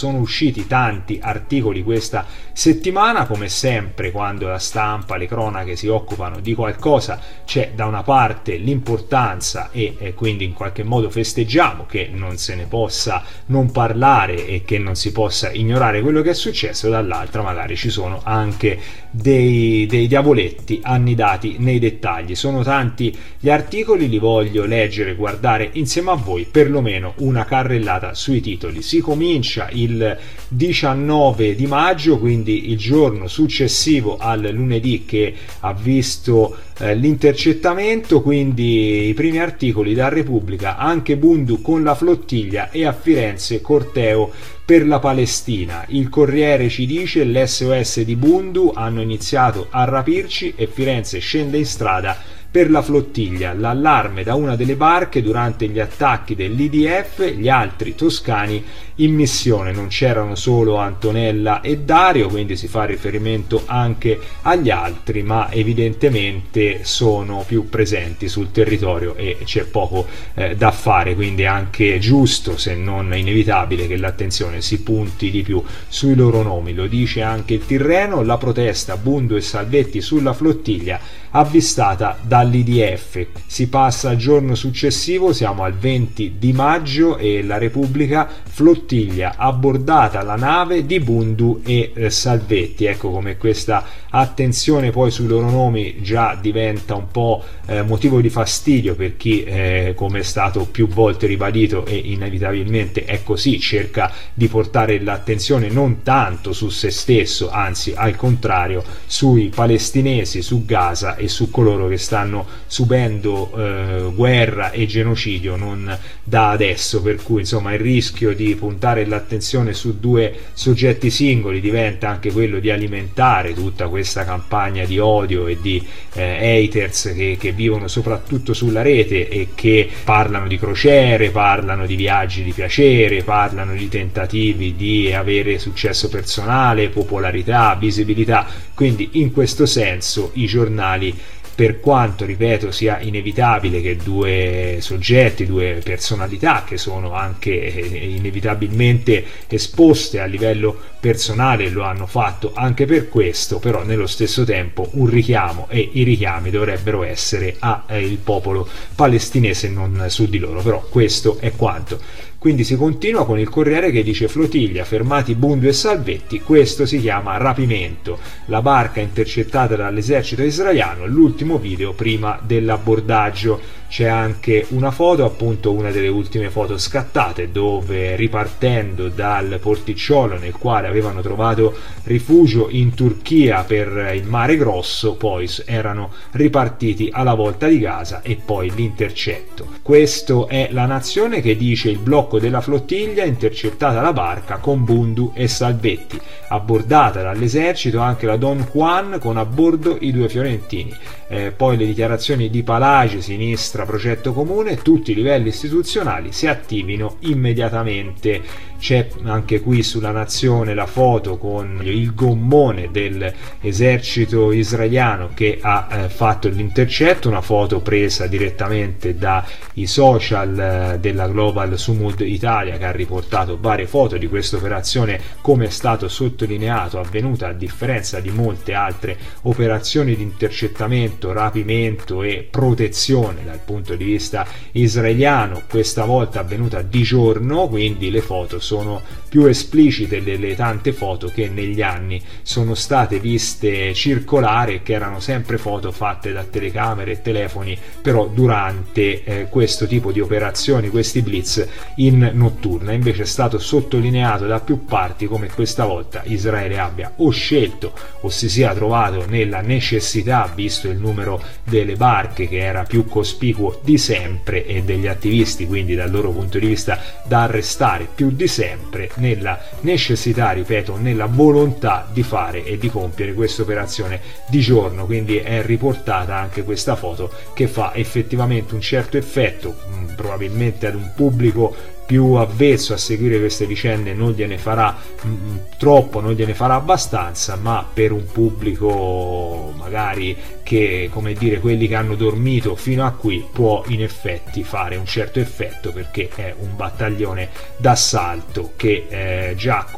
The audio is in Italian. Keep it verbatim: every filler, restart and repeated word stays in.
Sono usciti tanti articoli questa settimana, come sempre quando la stampa, le cronache si occupano di qualcosa c'è da una parte l'importanza e, e quindi in qualche modo festeggiamo che non se ne possa non parlare e che non si possa ignorare quello che è successo, dall'altra magari ci sono anche dei, dei diavoletti annidati nei dettagli. Sono tanti gli articoli, li voglio leggere, guardare insieme a voi, perlomeno una carrellata sui titoli. Si comincia il il diciannove di maggio, quindi il giorno successivo al lunedì che ha visto eh, l'intercettamento, quindi i primi articoli da Repubblica: anche Bundu con la flottiglia e a Firenze corteo per la Palestina. Il Corriere ci dice: l'S O S di Bundu, hanno iniziato a rapirci e Firenze scende in strada per la flottiglia. L'allarme da una delle barche durante gli attacchi dell'I D F, gli altri toscani in missione. Non c'erano solo Antonella e Dario, quindi si fa riferimento anche agli altri, ma evidentemente sono più presenti sul territorio e c'è poco eh, da fare, quindi è anche giusto, se non inevitabile, che l'attenzione si punti di più sui loro nomi. Lo dice anche il Tirreno: la protesta Bundu e Salvetti sulla flottiglia avvistata dall'I D F. Si passa al giorno successivo, siamo al venti di maggio, e la Repubblica: flottiglia, abbordata la nave di Bundu e eh, Salvetti. Ecco come questa attenzione poi sui loro nomi già diventa un po' eh, motivo di fastidio per chi, eh, come è stato più volte ribadito e inevitabilmente è così, cerca di portare l'attenzione non tanto su se stesso, anzi al contrario, sui palestinesi, su Gaza e su coloro che stanno subendo eh, guerra e genocidio non da adesso, per cui insomma il rischio di puntare l'attenzione su due soggetti singoli diventa anche quello di alimentare tutta questa campagna di odio e di eh, haters che, che vivono soprattutto sulla rete e che parlano di crociere, parlano di viaggi di piacere, parlano di tentativi di avere successo personale, popolarità, visibilità. Quindi in questo senso i giornali, per quanto, ripeto, sia inevitabile che due soggetti, due personalità che sono anche inevitabilmente esposte a livello personale, lo hanno fatto anche per questo, però nello stesso tempo un richiamo, e i richiami dovrebbero essere al eh, popolo palestinese, non su di loro. Però questo è quanto. Quindi si continua con il Corriere che dice: flottiglia, fermati Bundu e Salvetti, questo si chiama rapimento, la barca intercettata dall'esercito israeliano, l'ultimo video prima dell'abbordaggio. C'è anche una foto, appunto una delle ultime foto scattate, dove ripartendo dal porticciolo nel quale avevano trovato rifugio in Turchia per il Mare Grosso, poi erano ripartiti alla volta di Gaza e poi l'intercetto. Questo è La Nazione che dice: il blocco della flottiglia, intercettata la barca con Bundu e Salvetti, abbordata dall'esercito anche la Don Juan con a bordo i due fiorentini. Eh, poi le dichiarazioni di Palagi, sinistra, progetto comune, tutti i livelli istituzionali si attivino immediatamente. C'è anche qui sulla Nazione la foto con il gommone dell'esercito israeliano che ha eh, fatto l'intercetto, una foto presa direttamente dai social eh, della Global Sumud Italia, che ha riportato varie foto di questa operazione, come è stato sottolineato avvenuta a differenza di molte altre operazioni di intercettamento, rapimento e protezione dal punto di vista israeliano, questa volta avvenuta di giorno, quindi le foto sono più esplicite delle tante foto che negli anni sono state viste circolare, che erano sempre foto fatte da telecamere e telefoni, però durante eh, questo tipo di operazioni, questi blitz in notturna. Invece è stato sottolineato da più parti come questa volta Israele abbia o scelto o si sia trovato nella necessità, visto il numero delle barche che era più cospicuo di sempre e degli attivisti, quindi dal loro punto di vista da arrestare più di sempre, nella necessità, ripeto, nella volontà di fare e di compiere questa operazione di giorno. Quindi è riportata anche questa foto che fa effettivamente un certo effetto, mh, probabilmente ad un pubblico più avvezzo a seguire queste vicende non gliene farà mh, troppo, non gliene farà abbastanza, ma per un pubblico magari che, come dire, quelli che hanno dormito fino a qui, può in effetti fare un certo effetto, perché è un battaglione d'assalto che eh, già